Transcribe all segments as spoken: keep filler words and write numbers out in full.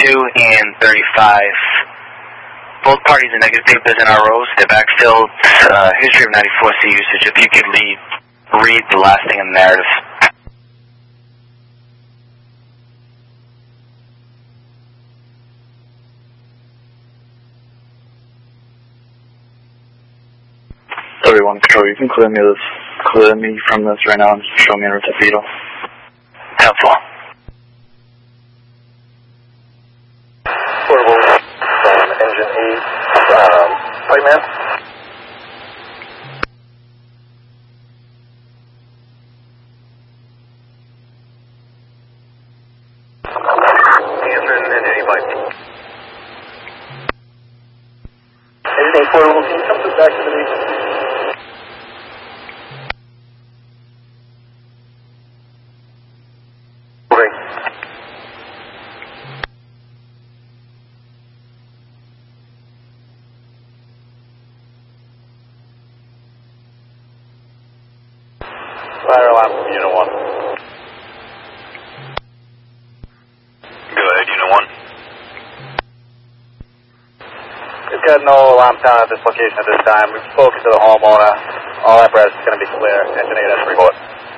two and thirty-five. Both parties are negative as N R Os. They've backfilled uh, history of ninety-four C usage. If you could read, read the last thing in the narrative. Everyone, control, you can clear me this, clear me from this right now and show me a Recife. Helpful. Portable from engine eight, um, pipe man. Answer engine eight pipe. Engine eight portable, can you come to back to the agency? Fire alarm from Unit one. Go ahead, Unit one. We've got no alarm sound at this location at this time. We've spoken to the homeowner. All apparatus is going to be clear. Engine eight has to report.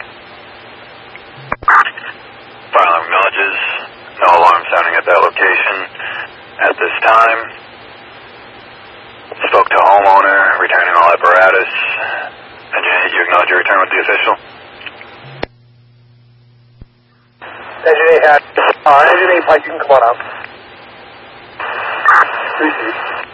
Fire alarm acknowledges. No alarm sounding at that location at this time. Spoke to homeowner, returning all apparatus. Engine eight, you acknowledge your return with the official? Engine eight had, uh, engine eight, Pike, you can come on up. Receive.